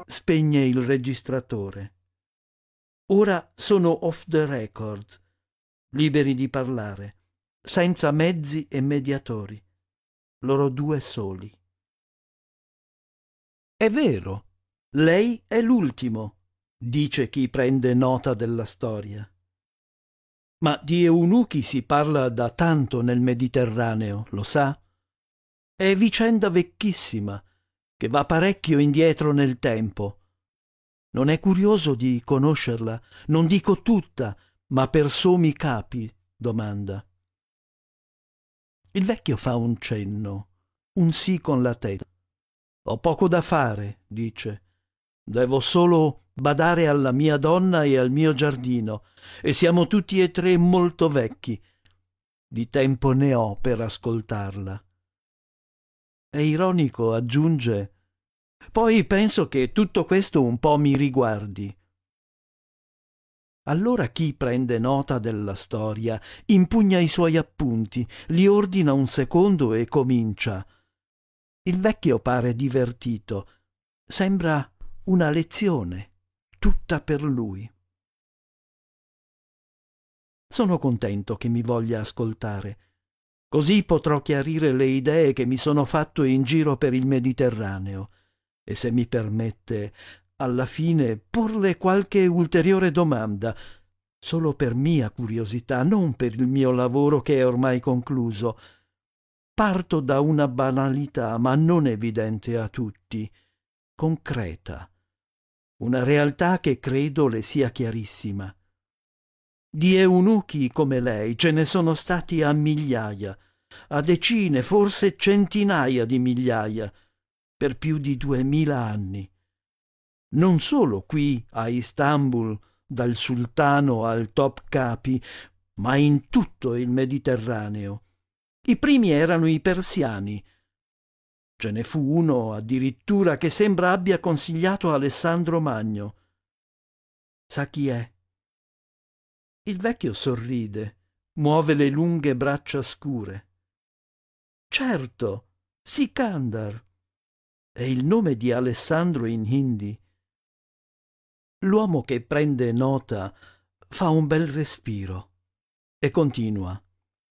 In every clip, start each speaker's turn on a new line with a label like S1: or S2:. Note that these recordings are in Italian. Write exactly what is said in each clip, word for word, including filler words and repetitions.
S1: spegne il registratore. Ora sono off the record, liberi di parlare, senza mezzi e mediatori, loro due soli. È vero, lei è l'ultimo, dice chi prende nota della storia. Ma di eunuchi si parla da tanto nel Mediterraneo, lo sa? È vicenda vecchissima, che va parecchio indietro nel tempo. Non è curioso di conoscerla? Non dico tutta, ma per sommi capi, domanda. Il vecchio fa un cenno, un sì con la testa. Ho poco da fare, dice. Devo solo badare alla mia donna e al mio giardino, e siamo tutti e tre molto vecchi. Di tempo ne ho per ascoltarla. È ironico, aggiunge. Poi penso che tutto questo un po' mi riguardi. Allora chi prende nota della storia impugna i suoi appunti, li ordina un secondo e comincia. Il vecchio pare divertito. Sembra una lezione, tutta per lui. Sono contento che mi voglia ascoltare. Così potrò chiarire le idee che mi sono fatto in giro per il Mediterraneo e, se mi permette, alla fine porle qualche ulteriore domanda, solo per mia curiosità, non per il mio lavoro che è ormai concluso. Parto da una banalità, ma non evidente a tutti, concreta, una realtà che credo le sia chiarissima. Di eunuchi come lei ce ne sono stati a migliaia, a decine, forse centinaia di migliaia, per più di duemila anni. Non solo qui a Istanbul, dal sultano al top capi, ma in tutto il Mediterraneo. I primi erano i persiani. Ce ne fu uno addirittura che sembra abbia consigliato Alessandro Magno. Sa chi è? Il vecchio sorride, muove le lunghe braccia scure. Certo, Sikandar. È il nome di Alessandro in hindi. L'uomo che prende nota fa un bel respiro e continua.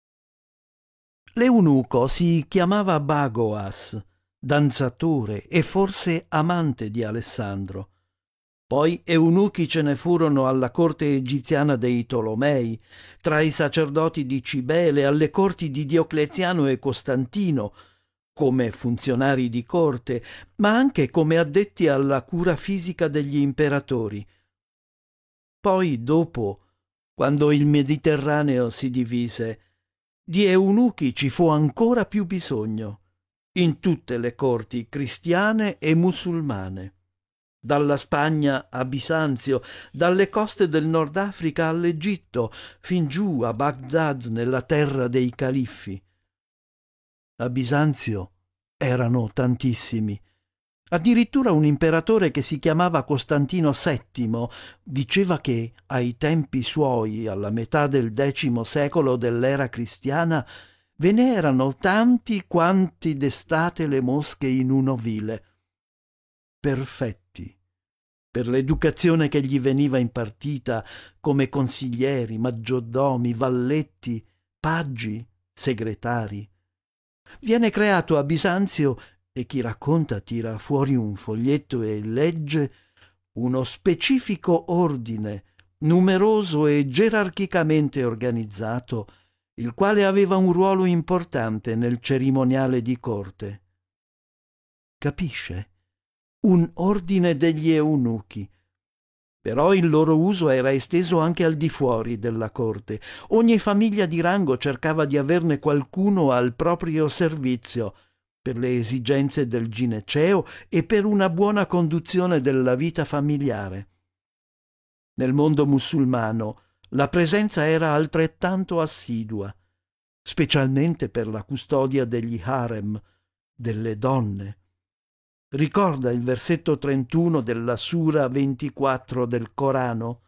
S1: L'eunuco si chiamava Bagoas, danzatore e forse amante di Alessandro. Poi eunuchi ce ne furono alla corte egiziana dei Tolomei, tra i sacerdoti di Cibele, alle corti di Diocleziano e Costantino, come funzionari di corte, ma anche come addetti alla cura fisica degli imperatori. Poi, dopo, quando il Mediterraneo si divise, di eunuchi ci fu ancora più bisogno, in tutte le corti cristiane e musulmane. Dalla Spagna a Bisanzio, dalle coste del Nord Africa all'Egitto, fin giù a Baghdad, nella terra dei califfi. A Bisanzio erano tantissimi. Addirittura un imperatore che si chiamava Costantino settimo diceva che ai tempi suoi, alla metà del decimo secolo dell'era cristiana, ve ne erano tanti quanti d'estate le mosche in un ovile. Perfetti, per l'educazione che gli veniva impartita come consiglieri, maggiordomi, valletti, paggi, segretari. Viene creato a Bisanzio, e chi racconta tira fuori un foglietto e legge, uno specifico ordine, numeroso e gerarchicamente organizzato, il quale aveva un ruolo importante nel cerimoniale di corte. Capisce? Un ordine degli eunuchi. Però il loro uso era esteso anche al di fuori della corte. Ogni famiglia di rango cercava di averne qualcuno al proprio servizio, per le esigenze del gineceo e per una buona conduzione della vita familiare. Nel mondo musulmano la presenza era altrettanto assidua, specialmente per la custodia degli harem, delle donne. Ricorda il versetto trentuno della Sura ventiquattro del Corano?